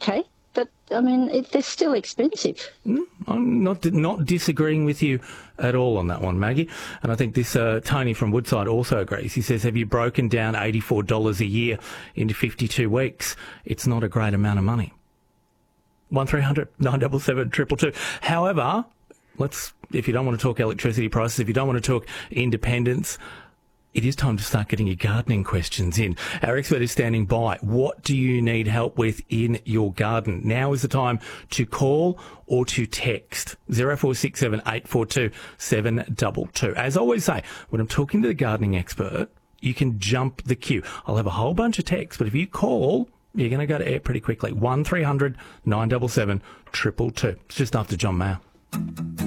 okay. But, I mean, they're still expensive. I'm not disagreeing with you at all on that one, Maggie. And I think this Tony from Woodside also agrees. He says, have you broken down $84 a year into 52 weeks? It's not a great amount of money. 1300 977 222. However, if you don't want to talk electricity prices, if you don't want to talk independence, it is time to start getting your gardening questions in. Our expert is standing by. What do you need help with in your garden? Now is the time to call or to text 0467 842 722. As I always say, when I'm talking to the gardening expert, you can jump the queue. I'll have a whole bunch of texts, but if you call, you're going to go to air pretty quickly. 1300 977 222. It's just after John Mayer.